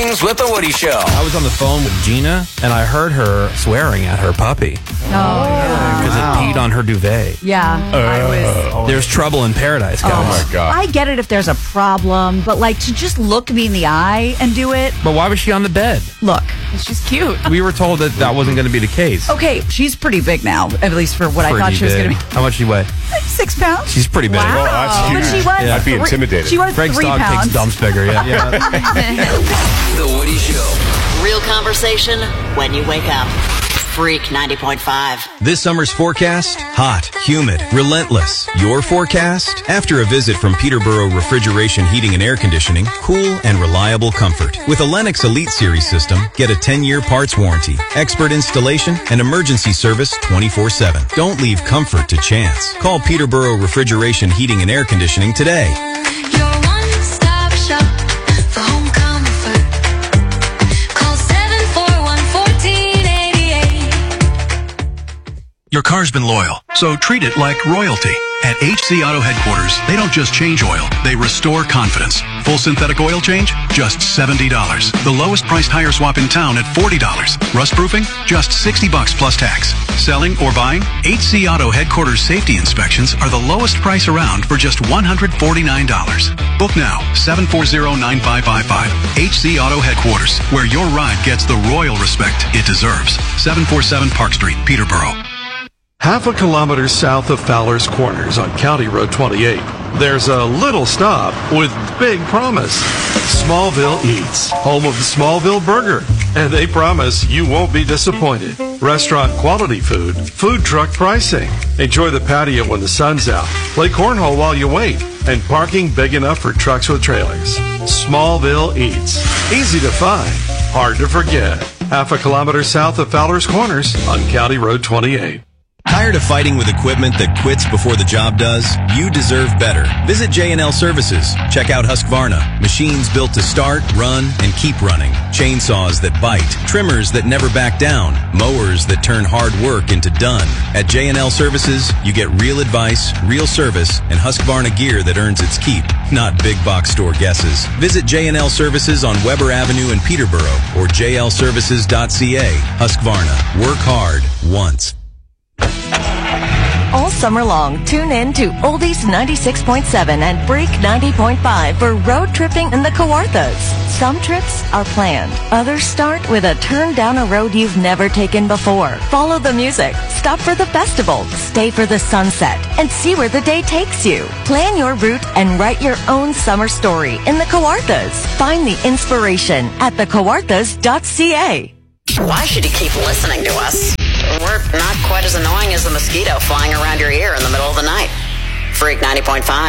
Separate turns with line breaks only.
mornings with The Woody Show.
I was on the phone with Gina, and I heard her swearing at her puppy because it peed on her duvet.
Yeah,
There's trouble in paradise, guys.
Oh, my God.
I get it if there's a problem, but like to just look me in the eye and do it.
But why was she on the bed?
Look,
She's cute.
We were told that wasn't going to be the case.
okay, she's pretty big now, at least for what I thought she was going to be.
How much she weigh?
Like 6 pounds.
She's pretty big.
Wow.
Oh, that's
But
huge.
she was.
I'd be intimidated.
She was
Greg's
3
dog
pounds.
takes dumps bigger, yeah.
The Woody Show.
Real conversation when you wake up. Freak 90.5.
This summer's forecast, hot, humid, relentless. Your forecast? After a visit from Peterborough Refrigeration, Heating and Air Conditioning, cool and reliable comfort. With a Lennox Elite Series system, get a 10-year parts warranty, expert installation, and emergency service 24/7. Don't leave comfort to chance. Call Peterborough Refrigeration, Heating and Air Conditioning today.
Your one-stop shop for home comfort. Call 741-1488.
Your car's been loyal, so treat it like royalty. At HC Auto Headquarters, they don't just change oil, they restore confidence. Full synthetic oil change? Just $70. The lowest priced tire swap in town at $40. Rust proofing? Just $60 plus tax. Selling or buying? HC Auto Headquarters safety inspections are the lowest price around for just $149. Book now, 740-9555. HC Auto Headquarters, where your ride gets the royal respect it deserves. 747 Park Street, Peterborough.
Half a kilometer south of Fowler's Corners on County Road 28, there's a little stop with big promise. Smallville Eats, home of the Smallville Burger. And they promise you won't be disappointed. Restaurant quality food, food truck pricing. Enjoy the patio when the sun's out. Play cornhole while you wait. And parking big enough for trucks with trailers. Smallville Eats. Easy to find, hard to forget. Half a kilometer south of Fowler's Corners on County Road 28.
Tired of fighting with equipment that quits before the job does? You deserve better. Visit J&L Services. Check out Husqvarna. Machines built to start, run, and keep running. Chainsaws that bite. Trimmers that never back down. Mowers that turn hard work into done. At J&L Services, you get real advice, real service, and Husqvarna gear that earns its keep, not big box store guesses. Visit J&L Services on Weber Avenue in Peterborough or jlservices.ca. Husqvarna. Work hard once.
All summer long, tune in to Oldies 96.7 and Freak 90.5 for road tripping in the Kawarthas. Some trips are planned. Others start with a turn down a road you've never taken before. Follow the music, stop for the festival, stay for the sunset, and see where the day takes you. Plan your route and write your own summer story in the Kawarthas. Find the inspiration at thekawarthas.ca.
Why should you keep listening to us? We're not quite as annoying as the mosquito flying around your ear in the middle of the night. Freak 90.5.